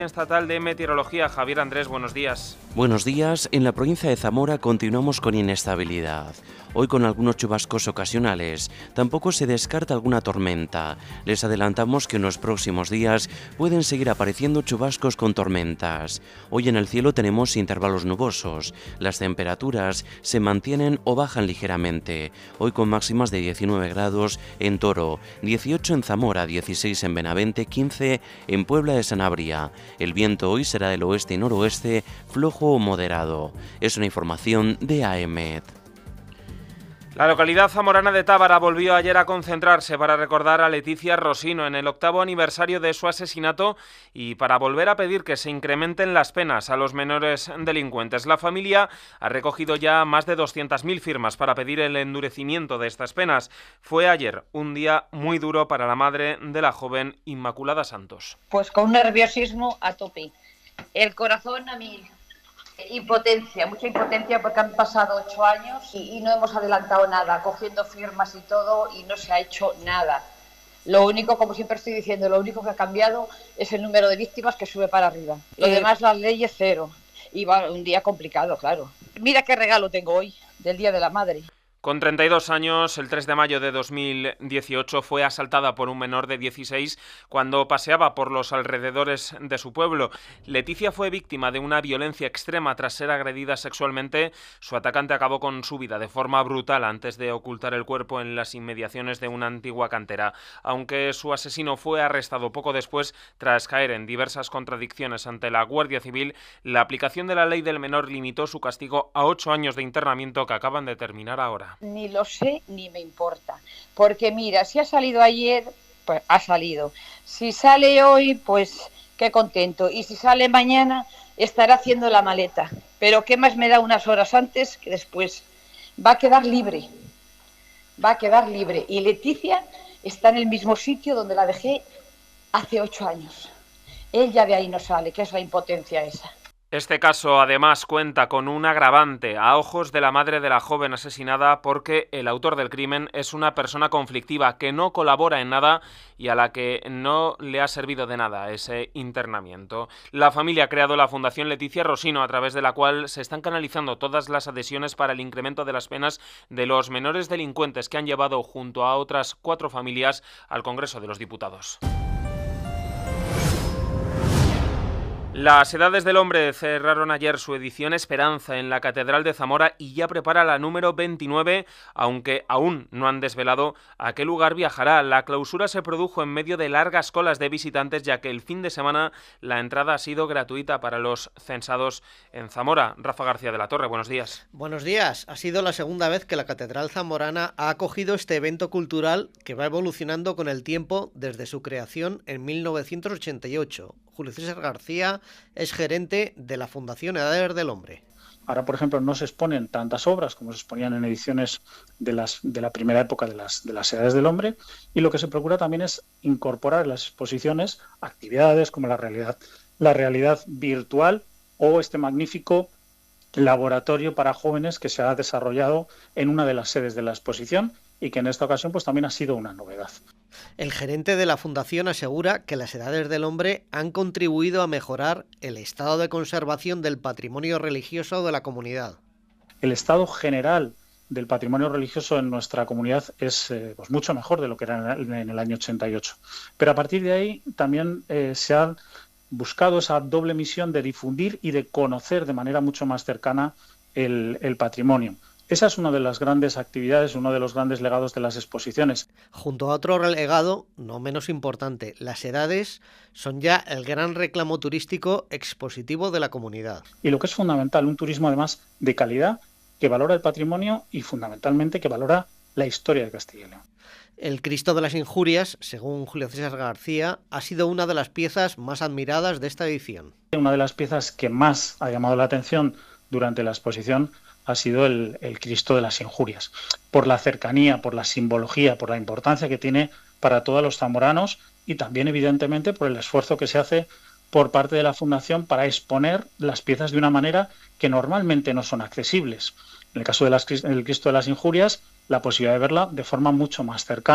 Estatal de Meteorología, Javier Andrés, buenos días. Buenos días. En la provincia de Zamora continuamos con inestabilidad. Hoy con algunos chubascos ocasionales. Tampoco se descarta alguna tormenta. Les adelantamos que en los próximos días pueden seguir apareciendo chubascos con tormentas. Hoy en el cielo tenemos intervalos nubosos. Las temperaturas se mantienen o bajan ligeramente. Hoy con máximas de 19 grados en Toro, 18 en Zamora, 16 en Benavente, 15 en Puebla de Sanabria. El viento hoy será del oeste y noroeste, flojo o moderado. Es una información de AEMET. La localidad zamorana de Tábara volvió ayer a concentrarse para recordar a Leticia Rosino en el 8º aniversario de su asesinato y para volver a pedir que se incrementen las penas a los menores delincuentes. La familia ha recogido ya más de 200.000 firmas para pedir el endurecimiento de estas penas. Fue ayer un día muy duro para la madre de la joven Inmaculada Santos. Pues con un nerviosismo a tope, el corazón a mil. Impotencia, mucha impotencia porque han pasado 8 años y no hemos adelantado nada, cogiendo firmas y todo y no se ha hecho nada. Lo único, como siempre estoy diciendo, lo único que ha cambiado es el número de víctimas que sube para arriba. Lo demás, las leyes cero. Y va un día complicado, claro. Mira qué regalo tengo hoy, del Día de la Madre. Con 32 años, el 3 de mayo de 2018 fue asaltada por un menor de 16 cuando paseaba por los alrededores de su pueblo. Leticia fue víctima de una violencia extrema tras ser agredida sexualmente. Su atacante acabó con su vida de forma brutal antes de ocultar el cuerpo en las inmediaciones de una antigua cantera. Aunque su asesino fue arrestado poco después tras caer en diversas contradicciones ante la Guardia Civil, la aplicación de la ley del menor limitó su castigo a 8 años de internamiento que acaban de terminar ahora. Ni lo sé ni me importa, porque mira, si ha salido ayer, pues ha salido. Si sale hoy, pues qué contento. Y si sale mañana, estará haciendo la maleta. Pero qué más me da unas horas antes que después. Va a quedar libre. Va a quedar libre. Y Leticia está en el mismo sitio donde la dejé hace 8 años. Ella de ahí no sale, que es la impotencia esa. Este caso, además, cuenta con un agravante a ojos de la madre de la joven asesinada porque el autor del crimen es una persona conflictiva que no colabora en nada y a la que no le ha servido de nada ese internamiento. La familia ha creado la Fundación Leticia Rosino, a través de la cual se están canalizando todas las adhesiones para el incremento de las penas de los menores delincuentes que han llevado junto a otras 4 familias al Congreso de los Diputados. Las Edades del Hombre cerraron ayer su edición Esperanza en la Catedral de Zamora y ya prepara la número 29, aunque aún no han desvelado a qué lugar viajará. La clausura se produjo en medio de largas colas de visitantes, ya que el fin de semana la entrada ha sido gratuita para los censados en Zamora. Rafa García de la Torre, buenos días. Buenos días. Ha sido la segunda vez que la Catedral zamorana ha acogido este evento cultural que va evolucionando con el tiempo desde su creación en 1988. Julio César García es gerente de la Fundación Edades del Hombre. Ahora, por ejemplo, no se exponen tantas obras como se exponían en ediciones de la primera época de las Edades del Hombre, y lo que se procura también es incorporar en las exposiciones actividades como la realidad virtual o este magnífico laboratorio para jóvenes que se ha desarrollado en una de las sedes de la exposición y que en esta ocasión pues también ha sido una novedad. El gerente de la Fundación asegura que las Edades del Hombre han contribuido a mejorar el estado de conservación del patrimonio religioso de la comunidad. El estado general del patrimonio religioso en nuestra comunidad es pues mucho mejor de lo que era en el año 88. Pero a partir de ahí también se ha buscado esa doble misión de difundir y de conocer de manera mucho más cercana el patrimonio. Esa es una de las grandes actividades, uno de los grandes legados de las exposiciones. Junto a otro legado, no menos importante, las edades son ya el gran reclamo turístico expositivo de la comunidad. Y lo que es fundamental, un turismo además de calidad, que valora el patrimonio y fundamentalmente que valora la historia de Castilla y León. El Cristo de las Injurias, según Julio César García, ha sido una de las piezas más admiradas de esta edición. Una de las piezas que más ha llamado la atención durante la exposición ha sido el Cristo de las Injurias, por la cercanía, por la simbología, por la importancia que tiene para todos los zamoranos y también evidentemente por el esfuerzo que se hace por parte de la Fundación para exponer las piezas de una manera que normalmente no son accesibles. En el caso del Cristo de las Injurias, la posibilidad de verla de forma mucho más cercana.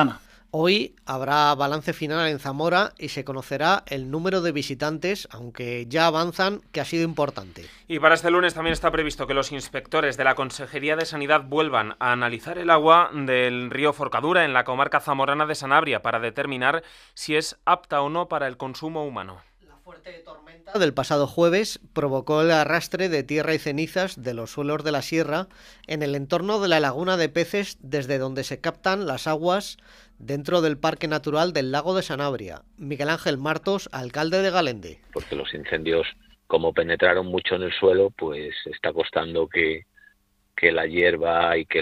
Hoy habrá balance final en Zamora y se conocerá el número de visitantes, aunque ya avanzan que ha sido importante. Y para este lunes también está previsto que los inspectores de la Consejería de Sanidad vuelvan a analizar el agua del río Forcadura en la comarca zamorana de Sanabria para determinar si es apta o no para el consumo humano. La fuerte tormenta del pasado jueves provocó el arrastre de tierra y cenizas de los suelos de la sierra en el entorno de la laguna de peces desde donde se captan las aguas dentro del Parque Natural del Lago de Sanabria. Miguel Ángel Martos, alcalde de Galende. Porque los incendios, como penetraron mucho en el suelo, pues está costando que la hierba y que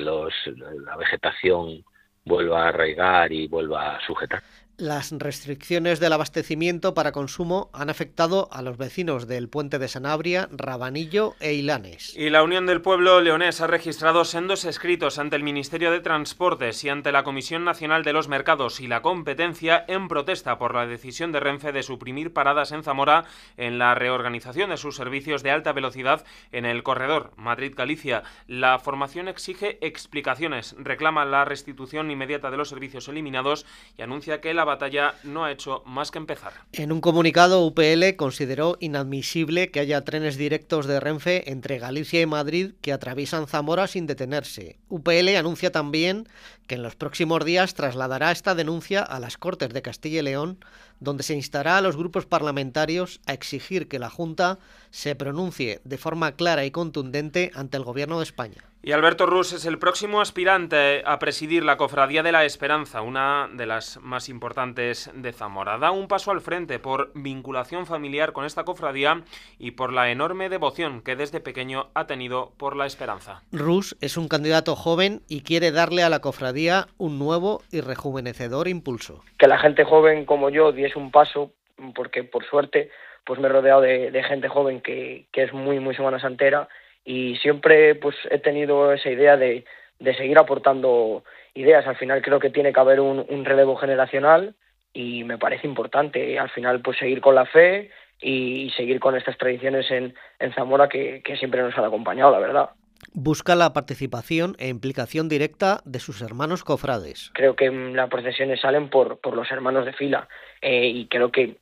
la vegetación vuelva a arraigar y vuelva a sujetar. Las restricciones del abastecimiento para consumo han afectado a los vecinos del puente de Sanabria, Rabanillo e Ilanes. Y la Unión del Pueblo leonés ha registrado sendos escritos ante el Ministerio de Transportes y ante la Comisión Nacional de los Mercados y la Competencia en protesta por la decisión de Renfe de suprimir paradas en Zamora en la reorganización de sus servicios de alta velocidad en el corredor Madrid-Galicia. La formación exige explicaciones, reclama la restitución inmediata de los servicios eliminados y anuncia que la batalla no ha hecho más que empezar. En un comunicado, UPL consideró inadmisible que haya trenes directos de Renfe entre Galicia y Madrid que atraviesan Zamora sin detenerse. UPL anuncia también que en los próximos días trasladará esta denuncia a las Cortes de Castilla y León, donde se instará a los grupos parlamentarios a exigir que la Junta se pronuncie de forma clara y contundente ante el Gobierno de España. Y Alberto Rus es el próximo aspirante a presidir la Cofradía de la Esperanza, una de las más importantes de Zamora. Da un paso al frente por vinculación familiar con esta cofradía y por la enorme devoción que desde pequeño ha tenido por la esperanza. Rus es un candidato joven y quiere darle a la cofradía un nuevo y rejuvenecedor impulso. Que la gente joven como yo diese un paso, porque por suerte pues me he rodeado de gente joven que es muy Semana Santera. Y siempre pues he tenido esa idea de seguir aportando ideas. Al final creo que tiene que haber un relevo generacional y me parece importante. Al final pues seguir con la fe y seguir con estas tradiciones en Zamora que siempre nos han acompañado, la verdad. Busca la participación e implicación directa de sus hermanos cofrades. Creo que las procesiones salen por los hermanos de fila y creo que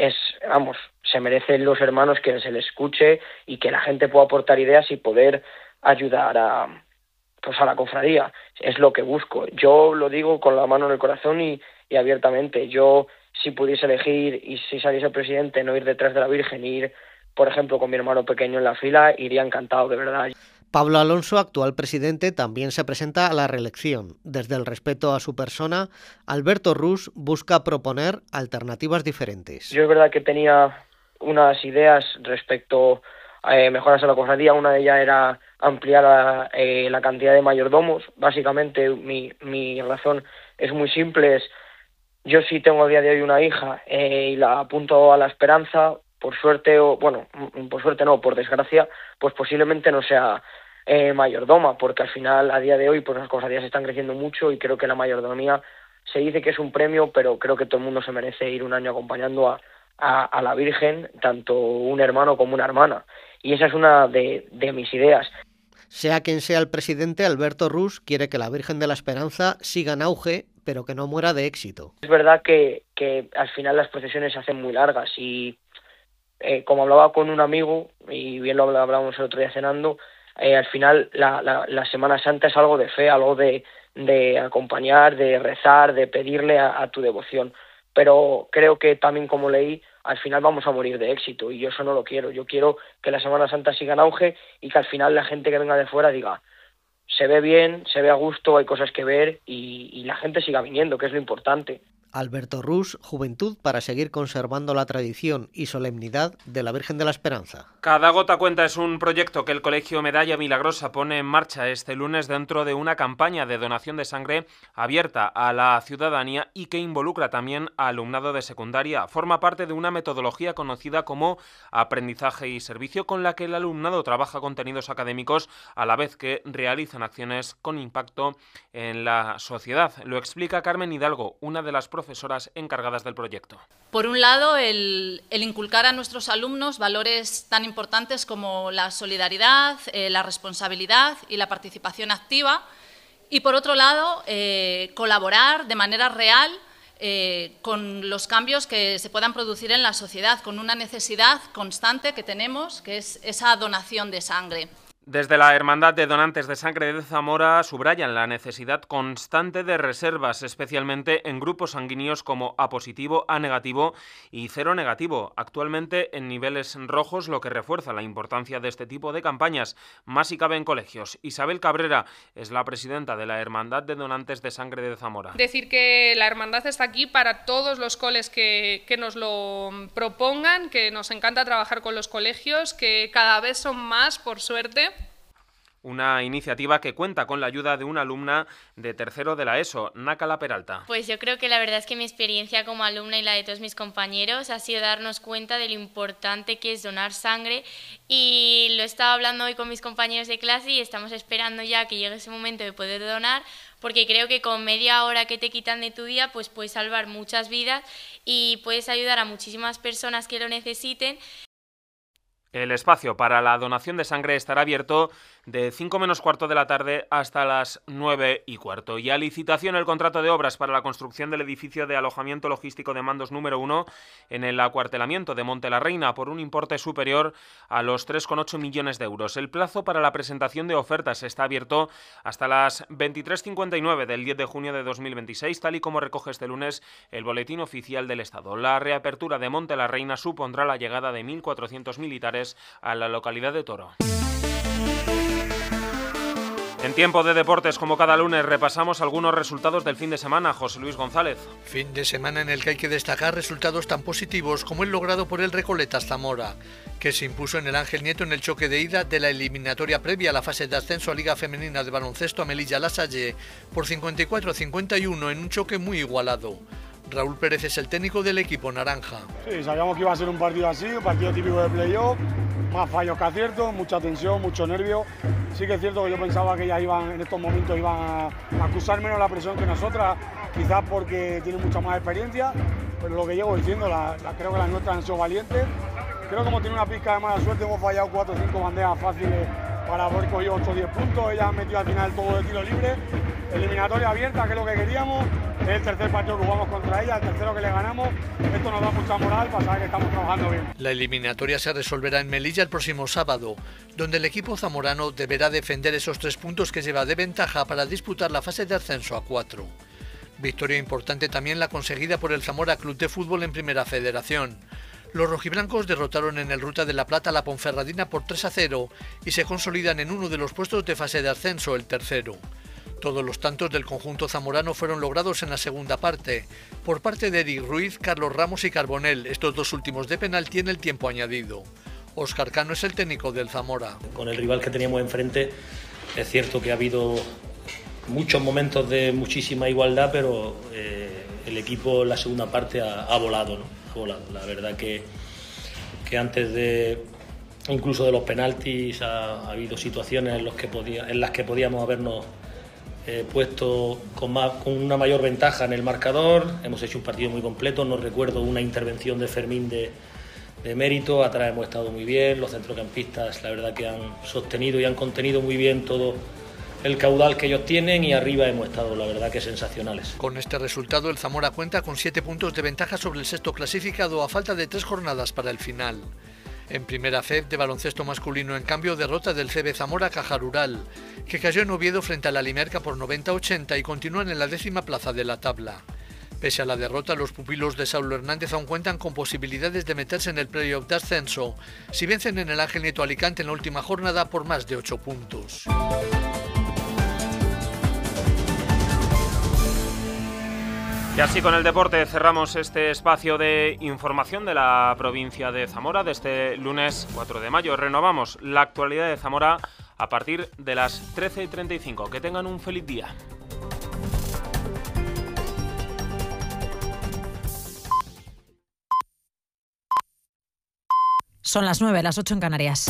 se merecen los hermanos que se les escuche y que la gente pueda aportar ideas y poder ayudar a la cofradía. Es lo que busco. Yo lo digo con la mano en el corazón y abiertamente. Yo, si pudiese elegir y si saliese presidente, no ir detrás de la Virgen, ir, por ejemplo, con mi hermano pequeño en la fila, iría encantado, de verdad. Pablo Alonso, actual presidente, también se presenta a la reelección. Desde el respeto a su persona, Alberto Rus busca proponer alternativas diferentes. Yo es verdad que tenía unas ideas respecto a mejoras a la cofradía. Una de ellas era ampliar la cantidad de mayordomos. Básicamente mi razón es muy simple. Yo sí tengo a día de hoy una hija y la apunto a la esperanza. Por suerte, por suerte no, por desgracia, pues posiblemente no sea mayordoma, porque al final a día de hoy pues las cofradías están creciendo mucho y creo que la mayordomía se dice que es un premio, pero creo que todo el mundo se merece ir un año acompañando a la Virgen, tanto un hermano como una hermana, y esa es una de mis ideas. Sea quien sea el presidente, Alberto Rus quiere que la Virgen de la Esperanza siga en auge, pero que no muera de éxito. Es verdad que al final las procesiones se hacen muy largas y como hablaba con un amigo, y bien lo hablábamos el otro día cenando, al final la Semana Santa es algo de fe, algo de acompañar, de rezar, de pedirle a tu devoción. Pero creo que también, como leí, al final vamos a morir de éxito y yo eso no lo quiero. Yo quiero que la Semana Santa siga en auge y que al final la gente que venga de fuera diga, se ve bien, se ve a gusto, hay cosas que ver y la gente siga viniendo, que es lo importante. Alberto Rus, Juventud para seguir conservando la tradición y solemnidad de la Virgen de la Esperanza. Cada gota cuenta es un proyecto que el Colegio Medalla Milagrosa pone en marcha este lunes dentro de una campaña de donación de sangre abierta a la ciudadanía y que involucra también a alumnado de secundaria. Forma parte de una metodología conocida como aprendizaje y servicio, con la que el alumnado trabaja contenidos académicos a la vez que realizan acciones con impacto en la sociedad. Lo explica Carmen Hidalgo, una de las profesoras encargadas del proyecto. Por un lado, el inculcar a nuestros alumnos valores tan importantes como la solidaridad, la responsabilidad y la participación activa, Y por otro lado, colaborar de manera real con los cambios que se puedan producir en la sociedad, con una necesidad constante que tenemos, que es esa donación de sangre. Desde la Hermandad de Donantes de Sangre de Zamora subrayan la necesidad constante de reservas, especialmente en grupos sanguíneos como A positivo, A negativo y cero negativo, actualmente en niveles rojos, lo que refuerza la importancia de este tipo de campañas, más si cabe en colegios. Isabel Cabrera es la presidenta de la Hermandad de Donantes de Sangre de Zamora. Decir que la Hermandad está aquí para todos los coles que nos lo propongan, que nos encanta trabajar con los colegios, que cada vez son más, por suerte. Una iniciativa que cuenta con la ayuda de una alumna de tercero de la ESO, Nácala Peralta. Pues yo creo que la verdad es que mi experiencia como alumna y la de todos mis compañeros ha sido darnos cuenta de lo importante que es donar sangre, y lo he estado hablando hoy con mis compañeros de clase y estamos esperando ya que llegue ese momento de poder donar, porque creo que con media hora que te quitan de tu día pues puedes salvar muchas vidas y puedes ayudar a muchísimas personas que lo necesiten. El espacio para la donación de sangre estará abierto de 5 menos cuarto de la tarde hasta las 9 y cuarto. Y a licitación el contrato de obras para la construcción del edificio de alojamiento logístico de mandos número 1 en el acuartelamiento de Monte la Reina por un importe superior a los 3,8 millones de euros. El plazo para la presentación de ofertas está abierto hasta las 23:59 del 10 de junio de 2026, tal y como recoge este lunes el Boletín Oficial del Estado. La reapertura de Monte la Reina supondrá la llegada de 1.400 militares a la localidad de Toro. En tiempo de deportes, como cada lunes, repasamos algunos resultados del fin de semana. José Luis González. Fin de semana en el que hay que destacar resultados tan positivos como el logrado por el Recoletas Zamora, que se impuso en el Ángel Nieto en el choque de ida de la eliminatoria previa a la fase de ascenso a Liga Femenina de Baloncesto a Melilla-La Salle por 54-51 en un choque muy igualado. Raúl Pérez es el técnico del equipo naranja. Sí, sabíamos que iba a ser un partido así, un partido típico de playoff, más fallos que aciertos, mucha tensión, mucho nervio. Sí que es cierto que yo pensaba que ellas en estos momentos iban a acusar menos la presión que nosotras, quizás porque tienen mucha más experiencia, pero lo que llevo diciendo, creo que las nuestras han sido valientes. Creo que como tiene una pizca de mala suerte, hemos fallado 4 o 5 bandejas fáciles para haber cogido 8 o 10 puntos, ellas han metido al final todo de tiro libre. Eliminatoria abierta, que es lo que queríamos, es el tercer partido que jugamos contra ella, el tercero que le ganamos, esto nos da mucha moral para saber que estamos trabajando bien. La eliminatoria se resolverá en Melilla el próximo sábado, donde el equipo zamorano deberá defender esos 3 puntos que lleva de ventaja para disputar la fase de ascenso a 4. Victoria importante también la conseguida por el Zamora Club de Fútbol en Primera Federación. Los rojiblancos derrotaron en el Ruta de la Plata a la Ponferradina por 3-0 y se consolidan en uno de los puestos de fase de ascenso, el tercero. Todos los tantos del conjunto zamorano fueron logrados en la segunda parte, por parte de Eric Ruiz, Carlos Ramos y Carbonell, estos 2 últimos de penalti en el tiempo añadido. Óscar Cano es el técnico del Zamora. Con el rival que teníamos enfrente, es cierto que ha habido muchos momentos de muchísima igualdad, pero el equipo en la segunda parte ha volado, ¿no? Ha volado. La verdad que antes de incluso de los penaltis ha habido situaciones en las que podíamos habernos puesto con una mayor ventaja en el marcador. Hemos hecho un partido muy completo, no recuerdo una intervención de Fermín de mérito. Atrás hemos estado muy bien, los centrocampistas la verdad que han sostenido y han contenido muy bien todo el caudal que ellos tienen, y arriba hemos estado la verdad que sensacionales. Con este resultado el Zamora cuenta con 7 puntos de ventaja sobre el sexto clasificado a falta de 3 jornadas para el final. En Primera FEB de baloncesto masculino, en cambio, derrota del CB Zamora Caja Rural, que cayó en Oviedo frente a la Limerca por 90-80 y continúan en la 10ª plaza de la tabla. Pese a la derrota, los pupilos de Saulo Hernández aún cuentan con posibilidades de meterse en el playoff de ascenso, si vencen en el Ángel Nieto Alicante en la última jornada por más de 8 puntos. Y así con el deporte cerramos este espacio de información de la provincia de Zamora de este lunes 4 de mayo. Renovamos la actualidad de Zamora a partir de las 13:35. Que tengan un feliz día. Son las 9, las 8 en Canarias.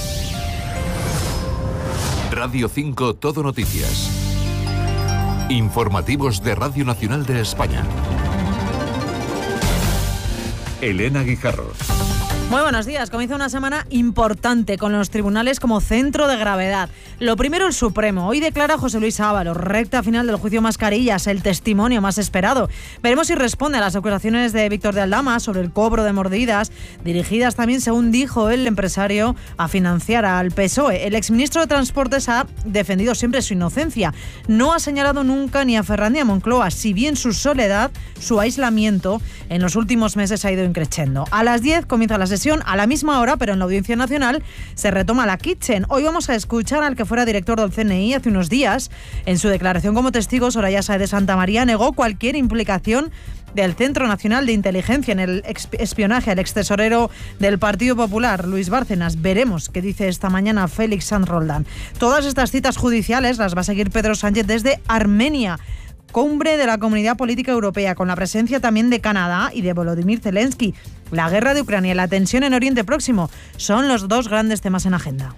Radio 5 Todo Noticias. Informativos de Radio Nacional de España. Elena Guijarro. Muy buenos días. Comienza una semana importante con los tribunales como centro de gravedad. Lo primero, el Supremo. Hoy declara José Luis Ábalos, recta final del juicio Mascarillas, el testimonio más esperado. Veremos si responde a las acusaciones de Víctor de Aldama sobre el cobro de mordidas, dirigidas también, según dijo el empresario, a financiar al PSOE. El exministro de Transportes ha defendido siempre su inocencia. No ha señalado nunca ni a Ferran ni a Moncloa, si bien su soledad, su aislamiento, en los últimos meses ha ido increciendo. A las 10 comienza la sesión. A la misma hora, pero en la Audiencia Nacional, se retoma la Kitchen. Hoy vamos a escuchar al que fuera director del CNI hace unos días. En su declaración como testigo, Soraya Sáez de Santamaría negó cualquier implicación del Centro Nacional de Inteligencia en el espionaje al extesorero del Partido Popular, Luis Bárcenas. Veremos qué dice esta mañana Félix Sanz Roldán. Todas estas citas judiciales las va a seguir Pedro Sánchez desde Armenia, cumbre de la Comunidad Política Europea, con la presencia también de Canadá y de Volodymyr Zelensky. La guerra de Ucrania y la tensión en Oriente Próximo son los dos grandes temas en agenda.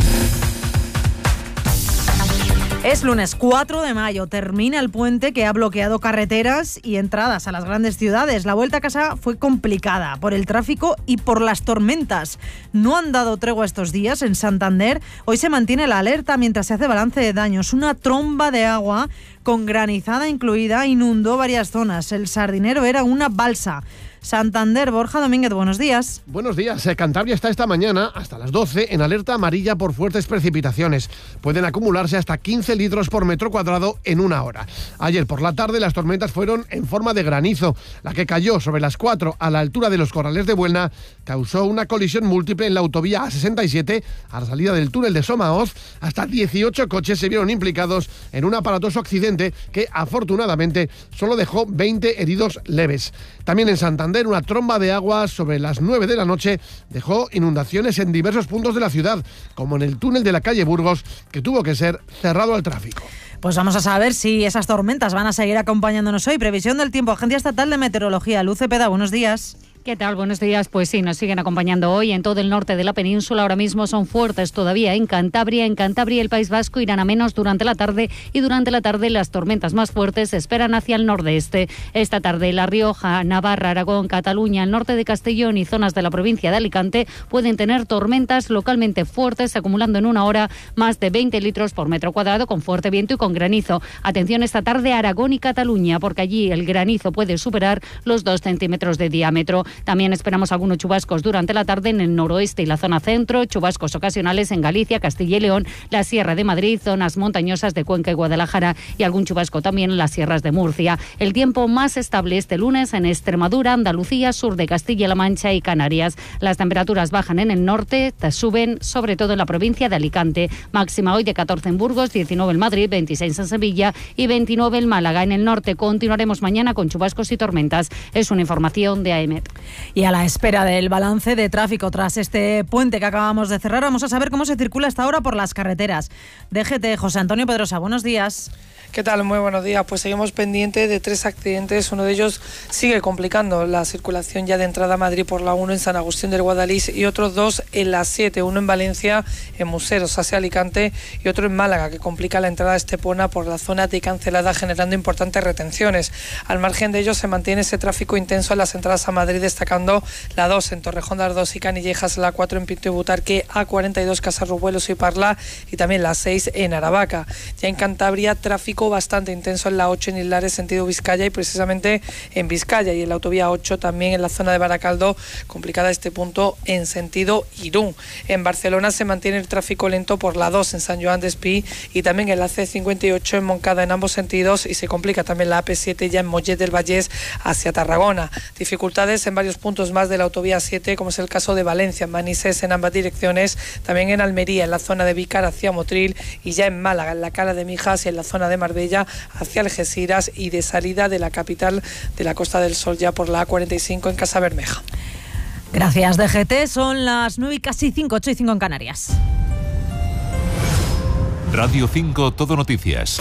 Es lunes 4 de mayo, termina el puente que ha bloqueado carreteras y entradas a las grandes ciudades. La vuelta a casa fue complicada por el tráfico y por las tormentas. No han dado tregua estos días en Santander. Hoy se mantiene la alerta mientras se hace balance de daños. Una tromba de agua con granizada incluida inundó varias zonas. El Sardinero era una balsa. Santander, Borja Domínguez, buenos días. Buenos días. Cantabria está esta mañana, hasta las 12, en alerta amarilla por fuertes precipitaciones. Pueden acumularse hasta 15 litros por metro cuadrado en una hora. Ayer por la tarde las tormentas fueron en forma de granizo. La que cayó sobre las 4 a la altura de los Corrales de Buelna causó una colisión múltiple en la autovía A67 a la salida del túnel de Somaoz. Hasta 18 coches se vieron implicados en un aparatoso accidente que afortunadamente solo dejó 20 heridos leves. También en Santander, una tromba de agua sobre las 9 de la noche dejó inundaciones en diversos puntos de la ciudad, como en el túnel de la calle Burgos, que tuvo que ser cerrado al tráfico. Pues vamos a saber si esas tormentas van a seguir acompañándonos hoy. Previsión del tiempo, Agencia Estatal de Meteorología. Luz Cepeda, buenos días. ¿Qué tal? Buenos días. Pues sí, nos siguen acompañando hoy en todo el norte de la península. Ahora mismo son fuertes todavía en Cantabria. En Cantabria y el País Vasco irán a menos durante la tarde, y durante la tarde las tormentas más fuertes se esperan hacia el nordeste. Esta tarde La Rioja, Navarra, Aragón, Cataluña, el norte de Castellón y zonas de la provincia de Alicante pueden tener tormentas localmente fuertes, acumulando en una hora más de 20 litros por metro cuadrado, con fuerte viento y con granizo. Atención esta tarde a Aragón y Cataluña, porque allí el granizo puede superar los 2 centímetros de diámetro. También esperamos algunos chubascos durante la tarde en el noroeste y la zona centro, chubascos ocasionales en Galicia, Castilla y León, la Sierra de Madrid, zonas montañosas de Cuenca y Guadalajara, y algún chubasco también en las sierras de Murcia. El tiempo más estable este lunes en Extremadura, Andalucía, sur de Castilla-La Mancha y Canarias. Las temperaturas bajan en el norte, suben sobre todo en la provincia de Alicante. Máxima hoy de 14 en Burgos, 19 en Madrid, 26 en Sevilla y 29 en Málaga. En el norte continuaremos mañana con chubascos y tormentas. Es una información de AEMET. Y a la espera del balance de tráfico tras este puente que acabamos de cerrar, vamos a saber cómo se circula hasta ahora por las carreteras. DGT, José Antonio Pedrosa, buenos días. ¿Qué tal? Muy buenos días. Pues seguimos pendientes de 3 accidentes. Uno de ellos sigue complicando la circulación ya de entrada a Madrid por la 1 en San Agustín del Guadalís, y otros 2 en la 7, uno en Valencia, en Museros, hacia Alicante, y otro en Málaga, que complica la entrada a Estepona por la zona de Cancelada, generando importantes retenciones. Al margen de ello se mantiene ese tráfico intenso en las entradas a Madrid, destacando la 2 en Torrejón de Ardoz y Canillejas, la 4 en Pinto y Butarque, A42 Casarrubuelos y Parla, y también la 6 en Aravaca. Ya en Cantabria, tráfico bastante intenso en la 8 en Hilares, sentido Vizcaya, y precisamente en Vizcaya, y en la autovía 8 también en la zona de Baracaldo, complicada este punto en sentido Irún. En Barcelona se mantiene el tráfico lento por la 2 en San Joan d'Espí, y también en la C58 en Moncada en ambos sentidos, y se complica también la AP7 ya en Mollet del Vallès hacia Tarragona. Dificultades en varios puntos más de la autovía 7, como es el caso de Valencia, en Manises en ambas direcciones, también en Almería, en la zona de Vícar hacia Motril, y ya en Málaga, en la Cala de Mijas y en la zona de Marbella hacia Algeciras, y de salida de la capital de la Costa del Sol ya por la A45 en Casabermeja. Gracias, DGT. Son las 9 y casi 5, 8 y 5 en Canarias. Radio 5 Todo Noticias.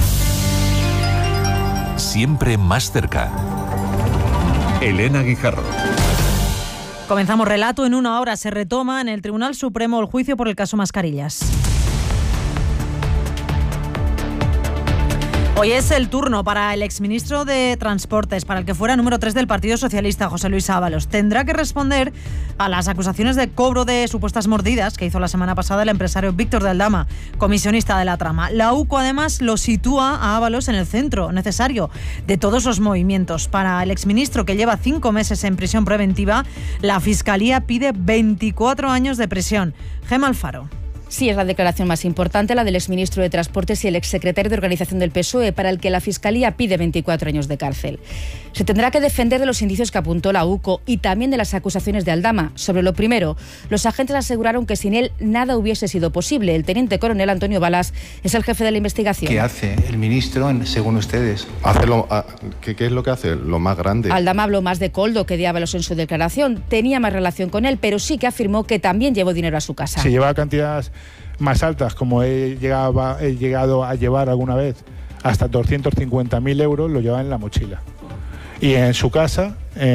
Siempre más cerca. Elena Guijarro. Comenzamos relato. En una hora se retoma en el Tribunal Supremo el juicio por el caso Mascarillas. Hoy es el turno para el exministro de Transportes, para el que fuera número 3 del Partido Socialista, José Luis Ábalos. Tendrá que responder a las acusaciones de cobro de supuestas mordidas que hizo la semana pasada el empresario Víctor de Aldama, comisionista de la trama. La UCO además lo sitúa a Ábalos en el centro necesario de todos los movimientos. Para el exministro, que lleva 5 meses en prisión preventiva, la Fiscalía pide 24 años de prisión. Gemma Alfaro. Sí, es la declaración más importante, la del exministro de Transportes y el exsecretario de Organización del PSOE, para el que la Fiscalía pide 24 años de cárcel. Se tendrá que defender de los indicios que apuntó la UCO y también de las acusaciones de Aldama. Sobre lo primero, los agentes aseguraron que sin él nada hubiese sido posible. El teniente coronel Antonio Balas es el jefe de la investigación. ¿Qué hace el ministro, según ustedes? ¿Qué es lo que hace? Lo más grande. Aldama habló más de Koldo que de Ábalos en su declaración. Tenía más relación con él, pero sí que afirmó que también llevó dinero a su casa. Se llevaba cantidades más altas, como he llegado a llevar alguna vez, hasta 250.000 euros, lo llevaba en la mochila. Y en su casa,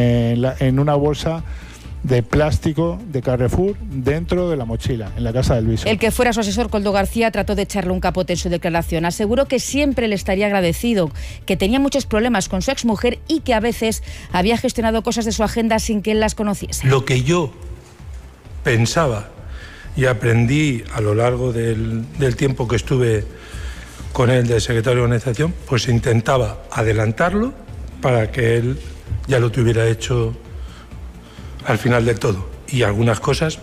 en una bolsa de plástico de Carrefour dentro de la mochila, en la casa del Luis. El que fuera su asesor, Koldo García, trató de echarle un capote en su declaración. Aseguró que siempre le estaría agradecido, que tenía muchos problemas con su exmujer y que a veces había gestionado cosas de su agenda sin que él las conociese. Lo que yo pensaba y aprendí a lo largo del tiempo que estuve con él de secretario de organización, pues intentaba adelantarlo para que él ya lo tuviera hecho al final del todo. Y algunas cosas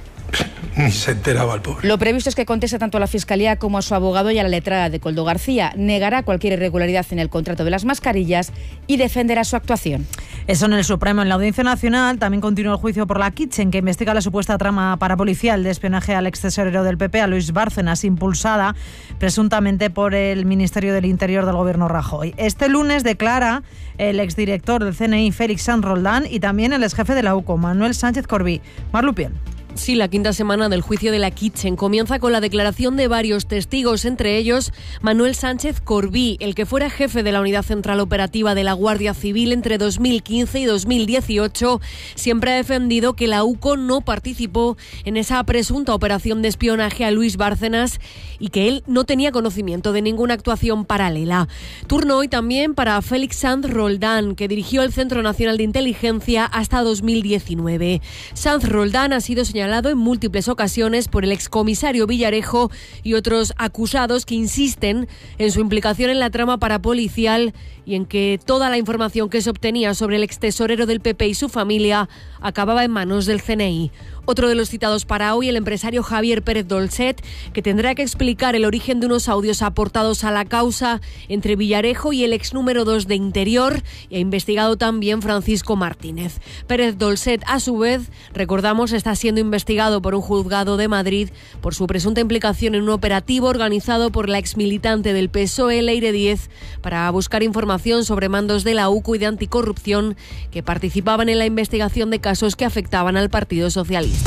ni se enteraba el pobre. Lo previsto es que conteste tanto a la Fiscalía como a su abogado y a la letrada de Koldo García. Negará cualquier irregularidad en el contrato de las mascarillas y defenderá su actuación. Eso en el Supremo. En la Audiencia Nacional también continúa el juicio por la Kitchen, que investiga la supuesta trama parapolicial de espionaje al extesorero del PP, a Luis Bárcenas, impulsada presuntamente por el Ministerio del Interior del Gobierno Rajoy. Este lunes declara el exdirector del CNI, Félix Sanz Roldán, y también el exjefe de la UCO, Manuel Sánchez Corbí. Marlupiel. Sí, la quinta semana del juicio de la Kitchen comienza con la declaración de varios testigos, entre ellos Manuel Sánchez Corbí, el que fuera jefe de la Unidad Central Operativa de la Guardia Civil entre 2015 y 2018. Siempre ha defendido que la UCO no participó en esa presunta operación de espionaje a Luis Bárcenas y que él no tenía conocimiento de ninguna actuación paralela. Turno hoy también para Félix Sanz Roldán, que dirigió el Centro Nacional de Inteligencia hasta 2019. Sanz Roldán ha sido señalado en múltiples ocasiones por el excomisario Villarejo y otros acusados que insisten en su implicación en la trama parapolicial y en que toda la información que se obtenía sobre el extesorero del PP y su familia acababa en manos del CNI. Otro de los citados para hoy, el empresario Javier Pérez Dolcet, que tendrá que explicar el origen de unos audios aportados a la causa entre Villarejo y el ex número 2 de Interior, y ha investigado también Francisco Martínez. Pérez Dolcet, a su vez, recordamos, está siendo investigado por un juzgado de Madrid por su presunta implicación en un operativo organizado por la exmilitante del PSOE, Leire Díez, para buscar información sobre mandos de la UCO y de anticorrupción que participaban en la investigación de casos que afectaban al Partido Socialista.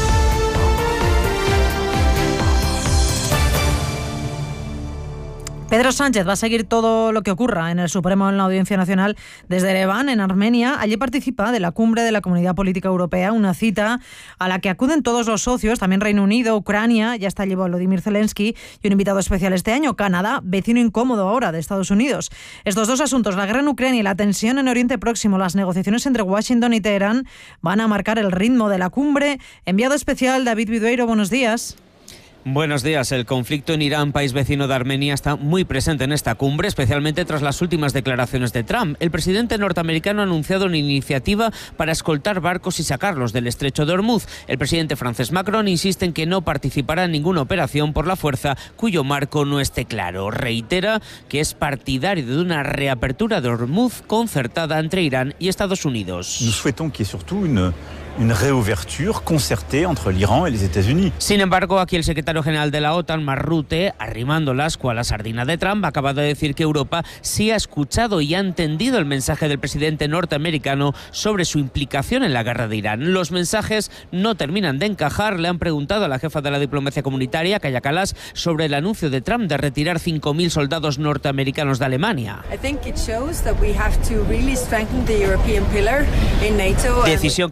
Pedro Sánchez va a seguir todo lo que ocurra en el Supremo, en la Audiencia Nacional, desde Ereván, en Armenia. Allí participa de la cumbre de la Comunidad Política Europea, una cita a la que acuden todos los socios, también Reino Unido, Ucrania, ya está allí Volodymyr Zelensky, y un invitado especial este año, Canadá, vecino incómodo ahora de Estados Unidos. Estos dos asuntos, la guerra en Ucrania y la tensión en Oriente Próximo, las negociaciones entre Washington y Teherán, van a marcar el ritmo de la cumbre. Enviado especial David Vidueiro, buenos días. Buenos días. El conflicto en Irán, país vecino de Armenia, está muy presente en esta cumbre, especialmente tras las últimas declaraciones de Trump. El presidente norteamericano ha anunciado una iniciativa para escoltar barcos y sacarlos del estrecho de Hormuz. El presidente francés Macron insiste en que no participará en ninguna operación por la fuerza cuyo marco no esté claro. Reitera que es partidario de una reapertura de Hormuz concertada entre Irán y Estados Unidos. Nous souhaitons qu'il y ait surtout une réouverture concertée entre l'Iran et les États-Unis. Sin embargo, aquí el secretario general de la OTAN, Mark Rutte, arrimando la ascua a la sardina de Trump, acaba de decir que Europa sí ha escuchado y ha entendido el mensaje del presidente norteamericano sobre su implicación en la guerra de Irán. Los mensajes no terminan de encajar. Le han preguntado a la jefa de la diplomacia comunitaria, Kaja Kallas, sobre el anuncio de Trump de retirar 5.000 soldados norteamericanos de Alemania. Decisión que para Kallas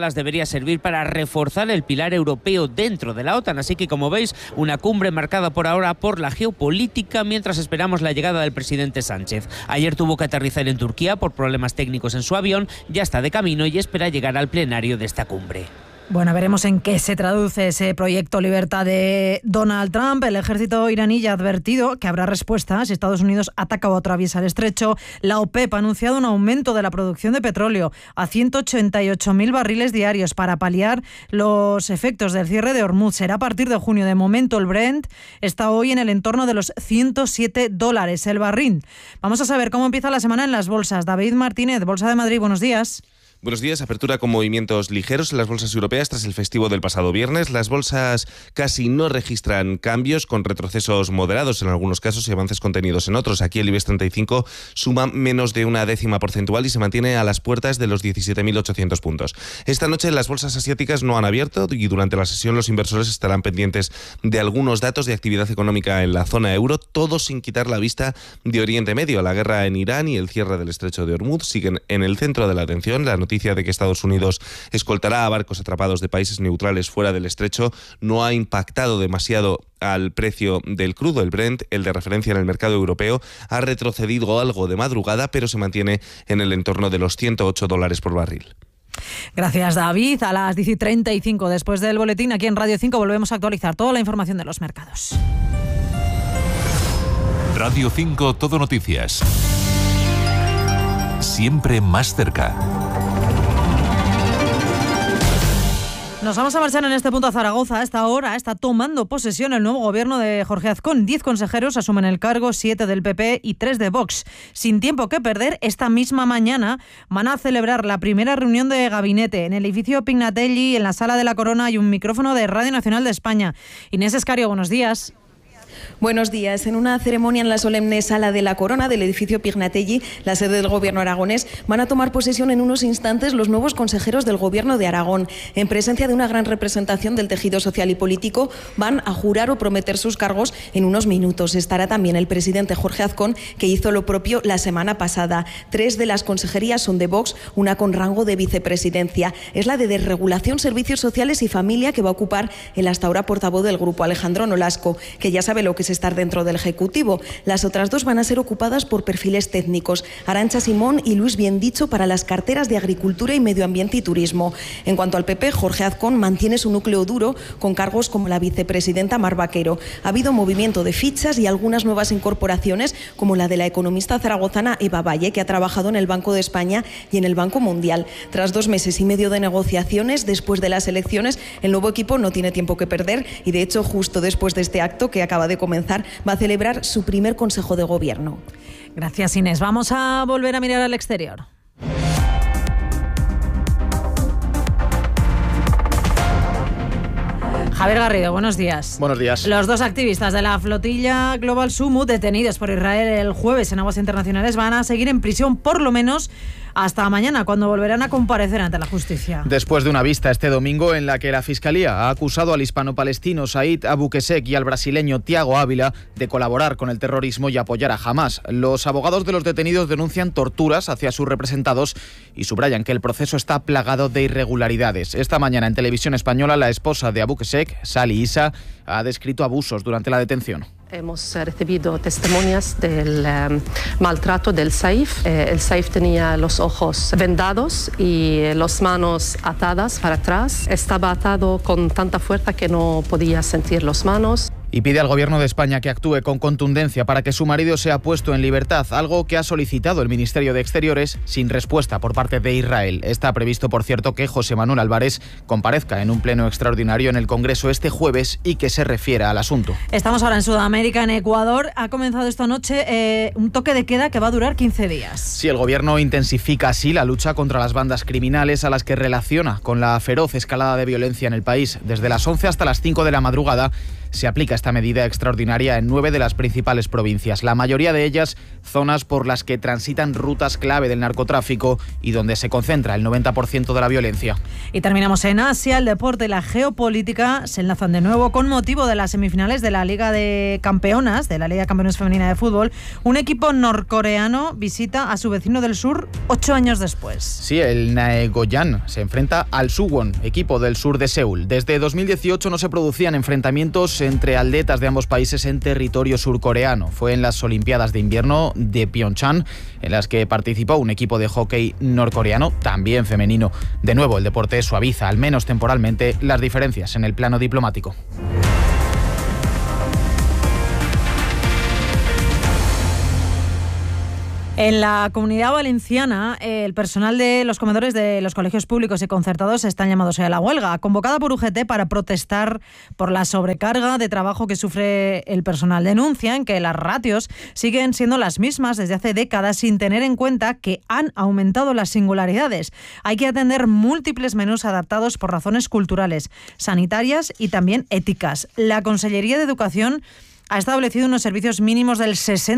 escalas debería servir para reforzar el pilar europeo dentro de la OTAN. Así que, como veis, una cumbre marcada por ahora por la geopolítica mientras esperamos la llegada del presidente Sánchez. Ayer tuvo que aterrizar en Turquía por problemas técnicos en su avión, ya está de camino y espera llegar al plenario de esta cumbre. Bueno, veremos en qué se traduce ese proyecto Libertad de Donald Trump. El ejército iraní ya ha advertido que habrá respuesta si Estados Unidos ataca o atraviesa el estrecho. La OPEP ha anunciado un aumento de la producción de petróleo a 188.000 barriles diarios para paliar los efectos del cierre de Hormuz. Será a partir de junio. De momento, el Brent está hoy en el entorno de los $107 el barril. Vamos a saber cómo empieza la semana en las bolsas. David Martínez, Bolsa de Madrid, buenos días. Buenos días. Apertura con movimientos ligeros en las bolsas europeas tras el festivo del pasado viernes. Las bolsas casi no registran cambios, con retrocesos moderados en algunos casos y avances contenidos en otros. Aquí el IBEX 35 suma menos de 0,1 porcentual y se mantiene a las puertas de los 17.800 puntos. Esta noche las bolsas asiáticas no han abierto y durante la sesión los inversores estarán pendientes de algunos datos de actividad económica en la zona euro, todos sin quitar la vista de Oriente Medio. La guerra en Irán y el cierre del estrecho de Hormuz siguen en el centro de la atención. La noticia de que Estados Unidos escoltará a barcos atrapados de países neutrales fuera del estrecho no ha impactado demasiado al precio del crudo. El Brent, el de referencia en el mercado europeo, ha retrocedido algo de madrugada, pero se mantiene en el entorno de los $108 por barril. Gracias, David. A las 10:35 después del boletín, aquí en Radio 5 volvemos a actualizar toda la información de los mercados. Radio 5 Todo Noticias. Siempre más cerca. Nos vamos a marchar en este punto a Zaragoza. A esta hora está tomando posesión el nuevo gobierno de Jorge Azcón. 10 consejeros asumen el cargo, 7 del PP y 3 de Vox. Sin tiempo que perder, esta misma mañana van a celebrar la primera reunión de gabinete. En el edificio Pignatelli, en la Sala de la Corona, hay un micrófono de Radio Nacional de España. Inés Escario, buenos días. Buenos días. En una ceremonia en la solemne Sala de la Corona del edificio Pignatelli, la sede del Gobierno aragonés, van a tomar posesión en unos instantes los nuevos consejeros del Gobierno de Aragón. En presencia de una gran representación del tejido social y político, van a jurar o prometer sus cargos en unos minutos. Estará también el presidente Jorge Azcón, que hizo lo propio la semana pasada. 3 de las consejerías son de Vox, una con rango de vicepresidencia. Es la de Desregulación, Servicios Sociales y Familia, que va a ocupar el hasta ahora portavoz del grupo, Alejandro Nolasco, que ya sabe lo que es estar dentro del Ejecutivo. Las otras 2 van a ser ocupadas por perfiles técnicos, Arantxa Simón y Luis Biendicho, para las carteras de Agricultura y Medio Ambiente y Turismo. En cuanto al PP, Jorge Azcón mantiene su núcleo duro con cargos como la vicepresidenta Mar Vaquero. Ha habido movimiento de fichas y algunas nuevas incorporaciones, como la de la economista zaragozana Eva Valle, que ha trabajado en el Banco de España y en el Banco Mundial. Tras 2 meses y medio de negociaciones, después de las elecciones, el nuevo equipo no tiene tiempo que perder y, de hecho, justo después de este acto que acaba de comenzar, va a celebrar su primer Consejo de Gobierno. Gracias, Inés. Vamos a volver a mirar al exterior. Javier Garrido, buenos días. Buenos días. Los 2 activistas de la flotilla Global Summit, detenidos por Israel el jueves en aguas internacionales, van a seguir en prisión por lo menos hasta mañana, cuando volverán a comparecer ante la justicia. Después de una vista este domingo en la que la Fiscalía ha acusado al hispano-palestino Said Abu Qusseq y al brasileño Tiago Ávila de colaborar con el terrorismo y apoyar a Hamás. Los abogados de los detenidos denuncian torturas hacia sus representados y subrayan que el proceso está plagado de irregularidades. Esta mañana en Televisión Española, la esposa de Abu Qusseq, Sally Issa, ha descrito abusos durante la detención. Hemos recibido testimonios del maltrato del Saif. El Saif tenía los ojos vendados y las manos atadas para atrás. Estaba atado con tanta fuerza que no podía sentir las manos. Y pide al Gobierno de España que actúe con contundencia para que su marido sea puesto en libertad, algo que ha solicitado el Ministerio de Exteriores sin respuesta por parte de Israel. Está previsto, por cierto, que José Manuel Álvarez comparezca en un pleno extraordinario en el Congreso este jueves y que se refiera al asunto. Estamos ahora en Sudamérica, en Ecuador. Ha comenzado esta noche un toque de queda que va a durar 15 días. Sí, el Gobierno intensifica así la lucha contra las bandas criminales, a las que relaciona con la feroz escalada de violencia en el país. Desde las 11 hasta las 5 de la madrugada Se aplica esta medida extraordinaria en 9 de las principales provincias, la mayoría de ellas zonas por las que transitan rutas clave del narcotráfico y donde se concentra el 90% de la violencia. Y terminamos en Asia. El deporte y la geopolítica se enlazan de nuevo con motivo de las semifinales de la Liga de Campeonas, de la Liga de Campeones Femenina de Fútbol. Un equipo norcoreano visita a su vecino del sur 8 años después. Sí, el Naegoyan se enfrenta al Suwon, equipo del sur de Seúl. Desde 2018 no se producían enfrentamientos entre atletas de ambos países en territorio surcoreano. Fue en las Olimpiadas de Invierno de Pyeongchang, en las que participó un equipo de hockey norcoreano, también femenino. De nuevo, el deporte suaviza, al menos temporalmente, las diferencias en el plano diplomático. En la Comunidad Valenciana, el personal de los comedores de los colegios públicos y concertados están llamados a la huelga, convocada por UGT para protestar por la sobrecarga de trabajo que sufre el personal. Denuncian que las ratios siguen siendo las mismas desde hace décadas, sin tener en cuenta que han aumentado las singularidades. Hay que atender múltiples menús adaptados por razones culturales, sanitarias y también éticas. La Consellería de Educación ha establecido unos servicios mínimos del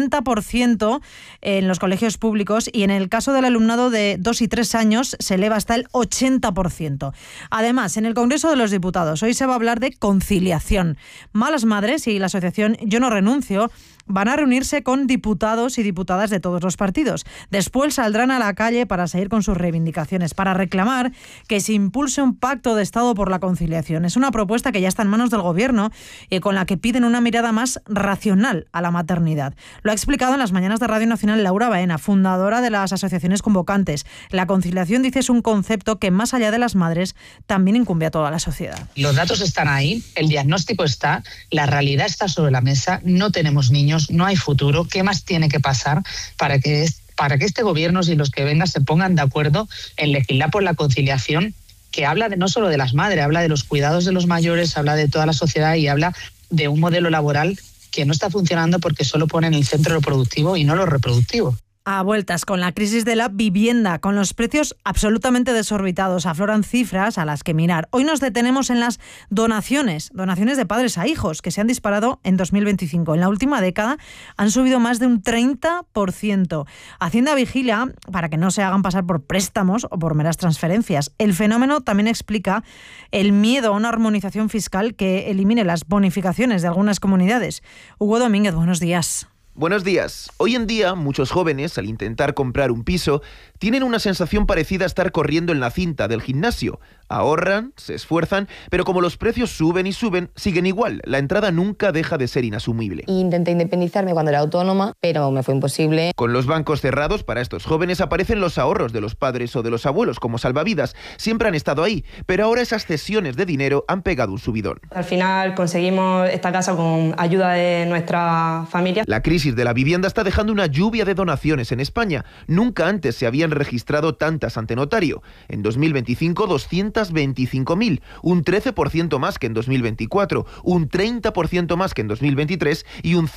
60% en los colegios públicos y en el caso del alumnado de 2 y 3 años se eleva hasta el 80%. Además, en el Congreso de los Diputados hoy se va a hablar de conciliación. Malas Madres y la asociación Yo No Renuncio van a reunirse con diputados y diputadas de todos los partidos. Después saldrán a la calle para seguir con sus reivindicaciones, para reclamar que se impulse un pacto de Estado por la conciliación. Es una propuesta que ya está en manos del Gobierno y con la que piden una mirada más racional a la maternidad. Lo ha explicado en las mañanas de Radio Nacional Laura Baena, fundadora de las asociaciones convocantes. La conciliación, dice, es un concepto que más allá de las madres también incumbe a toda la sociedad. Los datos están ahí, el diagnóstico está, la realidad está sobre la mesa, no tenemos niños, no hay futuro. ¿Qué más tiene que pasar para que este gobierno y los que vengan se pongan de acuerdo en legislar por la conciliación, que habla no solo de las madres, habla de los cuidados de los mayores, habla de toda la sociedad y habla de un modelo laboral que no está funcionando porque solo pone en el centro lo productivo y no lo reproductivo? A vueltas con la crisis de la vivienda, con los precios absolutamente desorbitados, afloran cifras a las que mirar. Hoy nos detenemos en las donaciones de padres a hijos, que se han disparado en 2025. En la última década han subido más de un 30%. Hacienda vigila para que no se hagan pasar por préstamos o por meras transferencias. El fenómeno también explica el miedo a una armonización fiscal que elimine las bonificaciones de algunas comunidades. Hugo Domínguez, buenos días. Buenos días. Hoy en día, muchos jóvenes, al intentar comprar un piso, tienen una sensación parecida a estar corriendo en la cinta del gimnasio. Ahorran, se esfuerzan, pero como los precios suben y suben, siguen igual. La entrada nunca deja de ser inasumible. Intenté independizarme cuando era autónoma, pero me fue imposible. Con los bancos cerrados, para estos jóvenes aparecen los ahorros de los padres o de los abuelos como salvavidas. Siempre han estado ahí, pero ahora esas cesiones de dinero han pegado un subidón. Al final conseguimos esta casa con ayuda de nuestra familia. La crisis de la vivienda está dejando una lluvia de donaciones en España. Nunca antes se habían registrado tantas ante notario. En 2025, 225.000, un 13% más que en 2024, un 30% más que en 2023 y un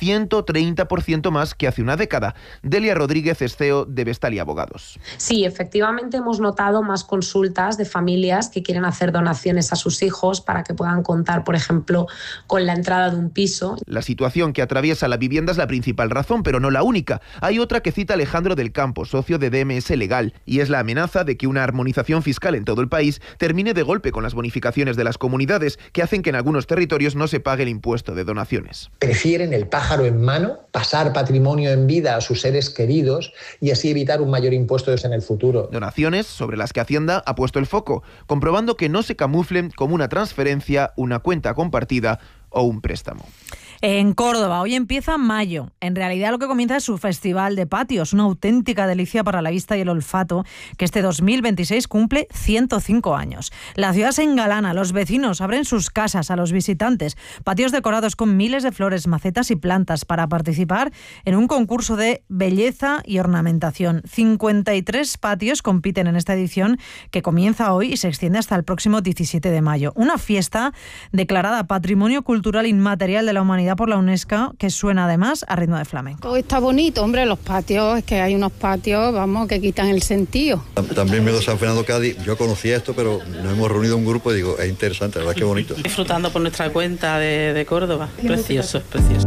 130% más que hace una década. Delia Rodríguez es CEO de Vestalia Abogados. Sí, efectivamente hemos notado más consultas de familias que quieren hacer donaciones a sus hijos para que puedan contar, por ejemplo, con la entrada de un piso. La situación que atraviesa la vivienda es la principal razón, pero no la única. Hay otra que cita Alejandro del Campo, socio de DMS Legal, y es la amenaza de que una armonización fiscal en todo el país termine de golpe con las bonificaciones de las comunidades, que hacen que en algunos territorios no se pague el impuesto de donaciones. Prefieren el pájaro en mano, pasar patrimonio en vida a sus seres queridos y así evitar un mayor impuesto en el futuro. Donaciones sobre las que Hacienda ha puesto el foco, comprobando que no se camuflen como una transferencia, una cuenta compartida o un préstamo. En Córdoba, hoy empieza mayo. En realidad lo que comienza es su festival de patios, una auténtica delicia para la vista y el olfato, que este 2026 cumple 105 años. La ciudad se engalana, los vecinos abren sus casas a los visitantes, patios decorados con miles de flores, macetas y plantas para participar en un concurso de belleza y ornamentación. 53 patios compiten en esta edición que comienza hoy y se extiende hasta el próximo 17 de mayo. Una fiesta declarada Patrimonio Cultural Inmaterial de la Humanidad reconocida por la UNESCO, que suena además a ritmo de flamenco. Todo está bonito, hombre, los patios, es que hay unos patios, vamos, que quitan el sentido. También me he ido a San Fernando Cádiz, yo conocía esto, pero nos hemos reunido un grupo y digo, es interesante, la verdad que bonito. Disfrutando por nuestra cuenta de Córdoba, precioso, es precioso.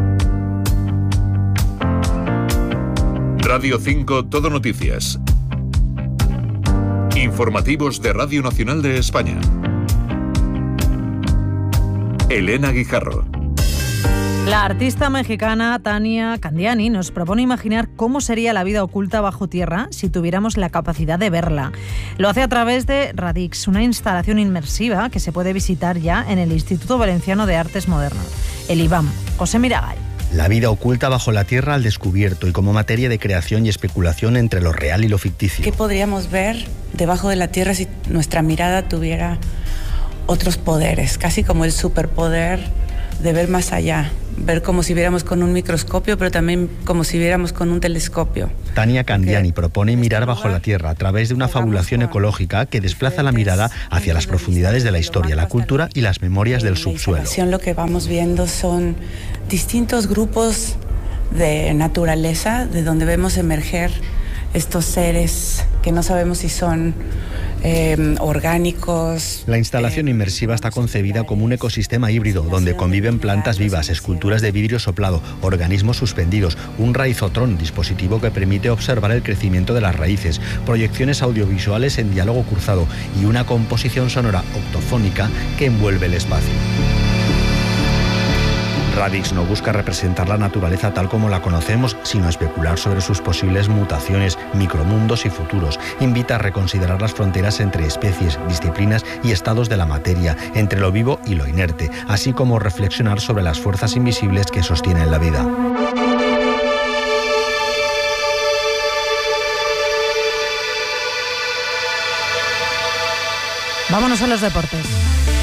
Radio 5 Todo Noticias. Informativos de Radio Nacional de España. Elena Guijarro. La artista mexicana Tania Candiani nos propone imaginar cómo sería la vida oculta bajo tierra si tuviéramos la capacidad de verla. Lo hace a través de Radix, una instalación inmersiva que se puede visitar ya en el Instituto Valenciano de Artes Modernas, el IBAM. José Miragall. La vida oculta bajo la tierra al descubierto y como materia de creación y especulación entre lo real y lo ficticio. ¿Qué podríamos ver debajo de la tierra si nuestra mirada tuviera otros poderes? Casi como el superpoder de ver más allá, ver como si viéramos con un microscopio, pero también como si viéramos con un telescopio. Tania Candiani propone mirar bajo la tierra a través de una fabulación ecológica que desplaza la mirada hacia las profundidades de la historia, la cultura y las memorias del subsuelo. Lo que vamos viendo son distintos grupos de naturaleza de donde vemos emerger estos seres que no sabemos si son orgánicos. La instalación inmersiva está concebida como un ecosistema híbrido donde conviven plantas vivas, esculturas de vidrio soplado, organismos suspendidos, un raizotrón, dispositivo que permite observar el crecimiento de las raíces, proyecciones audiovisuales en diálogo cruzado y una composición sonora octofónica que envuelve el espacio. Radix no busca representar la naturaleza tal como la conocemos, sino especular sobre sus posibles mutaciones, micromundos y futuros. Invita a reconsiderar las fronteras entre especies, disciplinas y estados de la materia, entre lo vivo y lo inerte, así como reflexionar sobre las fuerzas invisibles que sostienen la vida. Vámonos a los deportes.